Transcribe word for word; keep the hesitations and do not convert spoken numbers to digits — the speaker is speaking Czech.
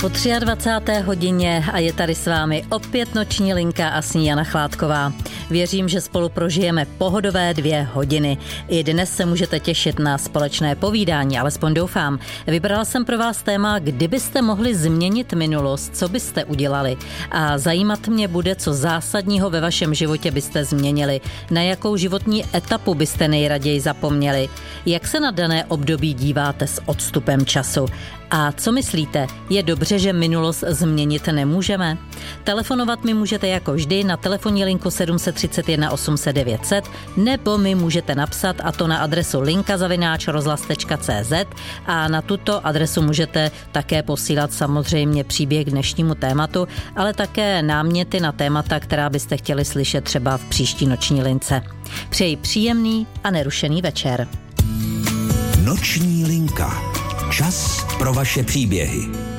Po dvacáté třetí hodině a je tady s vámi opět noční linka a s ní Jana Chládková. Věřím, že spolu prožijeme pohodové dvě hodiny. I dnes se můžete těšit na společné povídání, alespoň doufám. Vybrala jsem pro vás téma, kdybyste mohli změnit minulost, co byste udělali. A zajímat mě bude, co zásadního ve vašem životě byste změnili. Na jakou životní etapu byste nejraději zapomněli. Jak se na dané období díváte s odstupem času. A co myslíte, je dobře, že minulost změnit nemůžeme? Telefonovat mi můžete jako vždy na telefonní linku sedm tři jedna osm set devět set nebo mi můžete napsat, a to na adresu linka zavináč rozhlas tečka cé zet, a na tuto adresu můžete také posílat samozřejmě příběh k dnešnímu tématu, ale také náměty na témata, která byste chtěli slyšet třeba v příští noční lince. Přeji příjemný a nerušený večer. Noční linka. Čas pro vaše příběhy.